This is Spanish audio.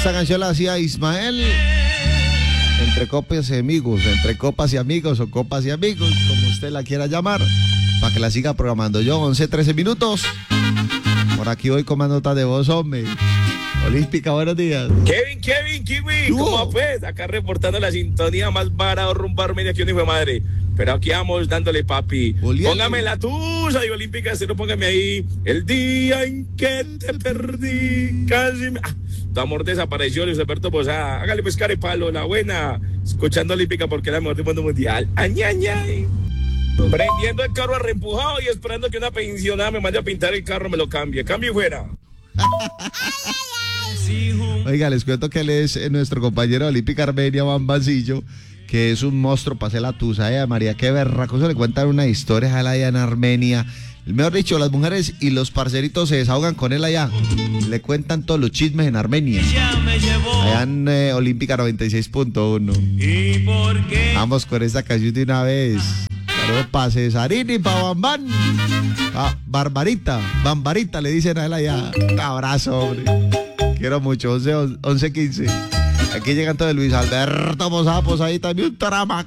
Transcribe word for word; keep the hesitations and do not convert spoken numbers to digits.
Esta canción la hacía Ismael. Entre copas y amigos, entre copas y amigos o copas y amigos, como usted la quiera llamar, para que la siga programando yo. once, trece minutos. Por aquí voy con más notas de voz, hombre. Olímpica, buenos días. Kevin, Kevin, Kiwi, ¿cómo va pues? Acá reportando la sintonía más vara o rumbar media que un hijo de madre. Pero aquí vamos dándole, papi. Oliendo. Póngame la tuya y Olímpica, si no, póngame ahí. El día en que te perdí, casi me... Ah, tu amor desapareció, Luis Alberto Posada. Hágale pues, carepalo, la buena. Escuchando Olímpica porque es la mejor del mundo mundial. Añañay. Prendiendo el carro a reempujado y esperando que una pensionada me mande a pintar el carro, me lo cambie. Cambio y fuera. Oiga, les cuento que él es eh, nuestro compañero de Olímpica Armenia, Bambancillo, que es un monstruo para hacer la tusa, eh, María, qué berracoso, le cuentan una historia a él allá en Armenia. Mejor dicho, las mujeres y los parceritos se desahogan con él allá, le cuentan todos los chismes en Armenia, allá en eh, Olímpica noventa y seis punto uno. Vamos con esta canción de una vez. Saludos para Cesarini, para Bambán, pa Barbarita, Bambarita le dicen a él allá. Un abrazo, hombre. Quiero mucho, once, once, quince. Aquí llegan todos, Luis Alberto Posada, pues ahí también un trama.